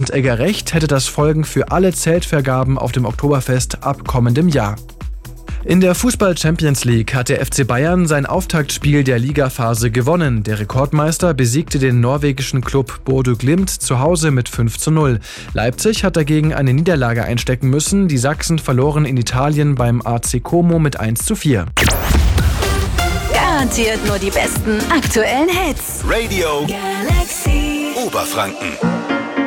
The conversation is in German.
Egger recht, hätte das Folgen für alle Zeltvergaben auf dem Oktoberfest ab kommendem Jahr. In der Fußball-Champions League hat der FC Bayern sein Auftaktspiel der Ligaphase gewonnen. Der Rekordmeister besiegte den norwegischen Klub Bodø Glimt zu Hause mit 5:0. Leipzig hat dagegen eine Niederlage einstecken müssen. Die Sachsen verloren in Italien beim AC Como mit 1:4. Garantiert nur die besten aktuellen Hits. Radio Galaxy Oberfranken.